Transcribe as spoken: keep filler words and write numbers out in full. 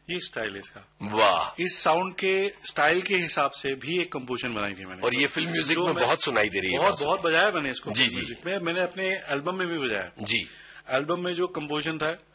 ये स्टाइल है इसका। वाह। इस साउंड के स्टाइल के हिसाब से भी एक कंपोजिशन बनाई थी मैंने, और ये फिल्म म्यूजिक में बहुत सुनाई दे रही है। बहुत बहुत बजाया मैंने इसको। जी जी। में मैंने अपने एल्बम में भी बजाया। जी। एल्बम में जो कंपोजिशन था